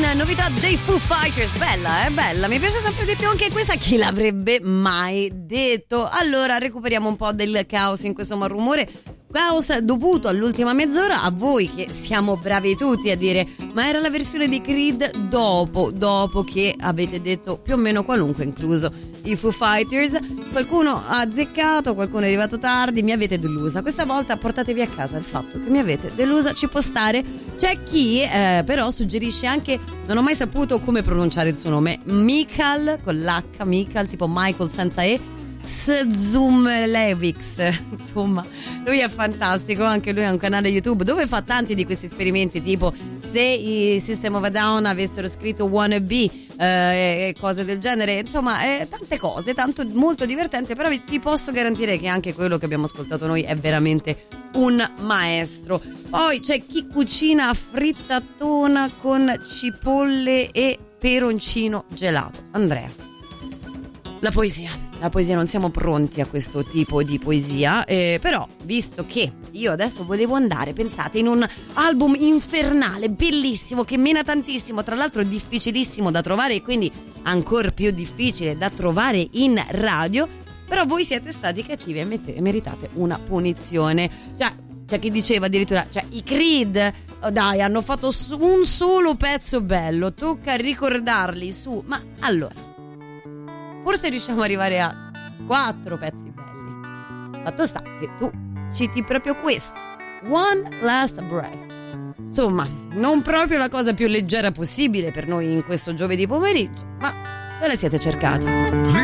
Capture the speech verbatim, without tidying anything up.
novità dei Foo Fighters. Bella, eh, bella, mi piace sempre di più anche questa, chi l'avrebbe mai detto. Allora recuperiamo un po' del caos in questo malumore, caos dovuto all'ultima mezz'ora a voi che siamo bravi tutti a dire ma era la versione di Creed dopo, dopo che avete detto più o meno qualunque, incluso i Foo Fighters. Qualcuno ha azzeccato, qualcuno è arrivato tardi, mi avete delusa. Questa volta portatevi a casa il fatto che mi avete delusa, ci può stare. C'è chi eh, però suggerisce anche, non ho mai saputo come pronunciare il suo nome, Michael con l'H, Michael tipo Michael senza E, Zumlevix, insomma lui è fantastico, anche lui ha un canale YouTube dove fa tanti di questi esperimenti, tipo se i System of a Down avessero scritto Wannabe eh, e cose del genere, insomma eh, tante cose, tanto molto divertente. Però vi, ti posso garantire che anche quello che abbiamo ascoltato noi è veramente un maestro. Poi c'è chi cucina frittatona con cipolle e peroncino gelato. Andrea, la poesia, la poesia, non siamo pronti a questo tipo di poesia, eh, però visto che io adesso volevo andare, pensate, in un album infernale, bellissimo, che mena tantissimo, tra l'altro difficilissimo da trovare e quindi ancora più difficile da trovare in radio, però voi siete stati cattivi e mette- meritate una punizione. Cioè, c'è chi diceva addirittura, cioè i Creed, oh dai, hanno fatto un solo pezzo bello, tocca ricordarli su, ma allora forse riusciamo ad arrivare a quattro pezzi belli. Fatto sta che tu citi proprio questa, One Last Breath. Insomma, non proprio la cosa più leggera possibile per noi in questo giovedì pomeriggio, ma ve la siete cercata.